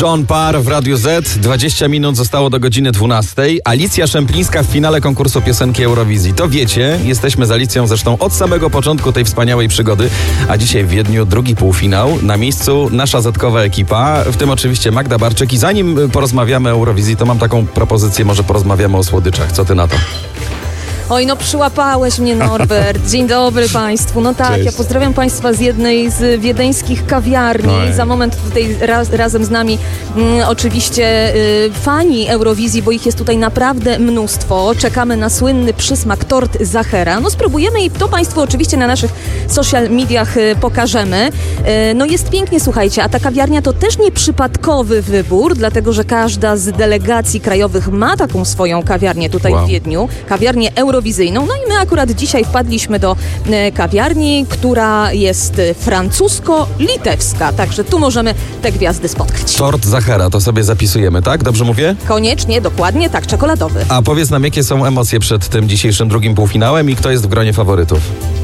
John Parr w Radiu Z. 20 minut zostało do godziny 12. Alicja Szemplińska w finale konkursu piosenki Eurowizji. To wiecie, jesteśmy z Alicją zresztą od samego początku tej wspaniałej przygody, a dzisiaj w Wiedniu drugi półfinał. Na miejscu nasza zetkowa ekipa, w tym oczywiście Magda Barczyk. I zanim porozmawiamy o Eurowizji, to mam taką propozycję, może porozmawiamy o słodyczach. Co ty na to? Oj, no przyłapałeś mnie, Norbert. Dzień dobry Państwu. No tak, Cześć. Ja pozdrawiam Państwa z jednej z wiedeńskich kawiarni. Oj. Za moment tutaj razem z nami oczywiście fani Eurowizji, bo ich jest tutaj naprawdę mnóstwo. Czekamy na słynny przysmak tort Zachera. No spróbujemy i to Państwu oczywiście na naszych social mediach pokażemy. No jest pięknie, słuchajcie, a ta kawiarnia to też nieprzypadkowy wybór, dlatego że każda z delegacji krajowych ma taką swoją kawiarnię tutaj w Wiedniu. Kawiarnię eurowizyjną. No i my akurat dzisiaj wpadliśmy do kawiarni, która jest francusko-litewska, także tu możemy te gwiazdy spotkać. Tort Zachera, to sobie zapisujemy, tak? Dobrze mówię? Koniecznie, dokładnie tak, czekoladowy. A powiedz nam, jakie są emocje przed tym dzisiejszym drugim półfinałem i kto jest w gronie faworytów?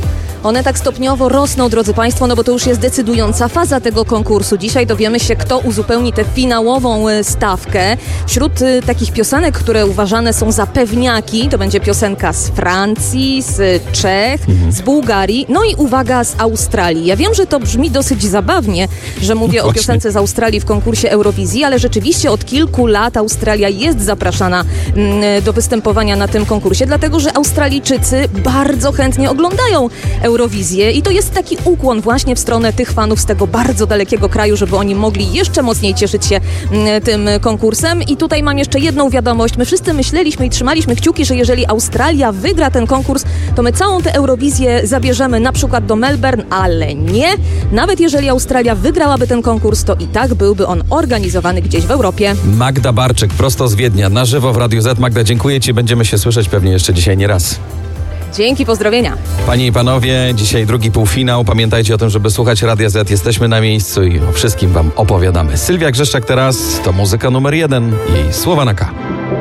One tak stopniowo rosną, drodzy Państwo, no bo to już jest decydująca faza tego konkursu. Dzisiaj dowiemy się, kto uzupełni tę finałową stawkę. Wśród takich piosenek, które uważane są za pewniaki, to będzie piosenka z Francji, z Czech, z Bułgarii, no i uwaga, z Australii. Ja wiem, że to brzmi dosyć zabawnie, że mówię o piosence z Australii w konkursie Eurowizji, ale rzeczywiście od kilku lat Australia jest zapraszana do występowania na tym konkursie, dlatego że Australijczycy bardzo chętnie oglądają Eurowizję i to jest taki ukłon właśnie w stronę tych fanów z tego bardzo dalekiego kraju, żeby oni mogli jeszcze mocniej cieszyć się tym konkursem. I tutaj mam jeszcze jedną wiadomość. My wszyscy myśleliśmy i trzymaliśmy kciuki, że jeżeli Australia wygra ten konkurs, to my całą tę Eurowizję zabierzemy na przykład do Melbourne, ale nie. Nawet jeżeli Australia wygrałaby ten konkurs, to i tak byłby on organizowany gdzieś w Europie. Magda Barczyk, prosto z Wiednia, na żywo w Radiu Z. Magda, dziękuję Ci, będziemy się słyszeć pewnie jeszcze dzisiaj nie raz. Dzięki, pozdrowienia. Panie i panowie, dzisiaj drugi półfinał. Pamiętajcie o tym, żeby słuchać Radia Z. Jesteśmy na miejscu i o wszystkim Wam opowiadamy. Sylwia Grzeszczak teraz to muzyka numer 1 i Słowa na K.